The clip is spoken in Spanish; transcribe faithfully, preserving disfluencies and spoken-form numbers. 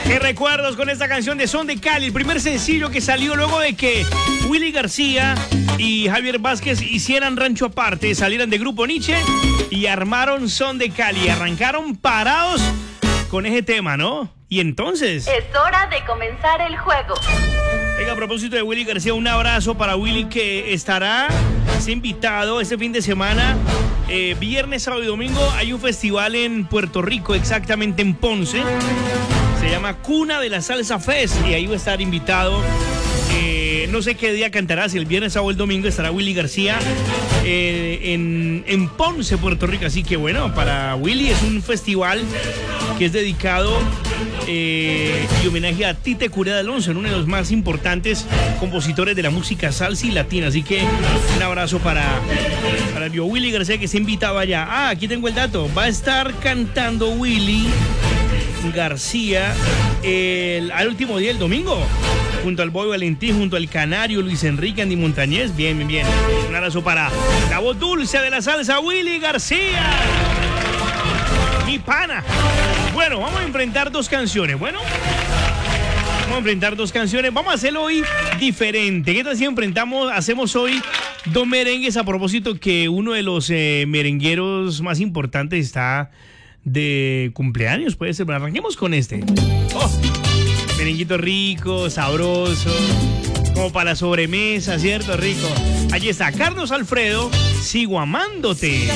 Qué recuerdos con esta canción de Son de Cali, el primer sencillo que salió luego de que Willy García y Javier Vázquez hicieran Rancho Aparte, salieran de Grupo Nietzsche y armaron Son de Cali. Arrancaron parados con ese tema, ¿no? Y entonces... Es hora de comenzar el juego. Venga, a propósito de Willy García, un abrazo para Willy, que estará es invitado este fin de semana. Eh, viernes, sábado y domingo hay un festival en Puerto Rico, exactamente en Ponce. Se llama Cuna de la Salsa Fest y ahí va a estar invitado. Eh, no sé qué día cantará, si el viernes, sábado o el domingo estará Willy García eh, en, en Ponce, Puerto Rico. Así que bueno, para Willy es un festival que es dedicado eh, y homenaje a Tite Curé de Alonso, uno de los más importantes compositores de la música salsa y latina. Así que un abrazo para, para el Willy García, que se invitaba allá. Ah, aquí tengo el dato. Va a estar cantando Willy García el, al último día, el domingo, junto al Boy Valentín, junto al Canario, Luis Enrique, Andy Montañez. Bien, bien, bien. Un abrazo para la voz dulce de la salsa, Willy García. Mi pana. Bueno, vamos a enfrentar dos canciones. Bueno, vamos a enfrentar dos canciones. Vamos a hacerlo hoy diferente. ¿Qué tal si enfrentamos, hacemos hoy dos merengues? A propósito que uno de los eh, merengueros más importantes está de cumpleaños, puede ser. Bueno, arranquemos con este. Oh, merenguito rico, sabroso, como para la sobremesa, ¿cierto? Rico. Allí está Carlos Alfredo, Sigo Amándote.